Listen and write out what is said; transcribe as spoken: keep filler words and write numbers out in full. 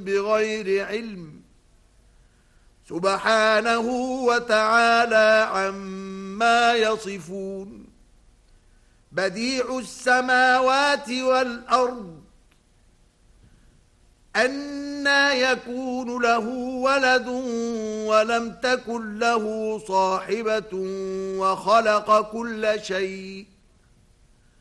بغير علم سبحانه وتعالى عما يصفون بديع السماوات والأرض أنى يكون له ولد ولم تكن له صاحبة وخلق كل شيء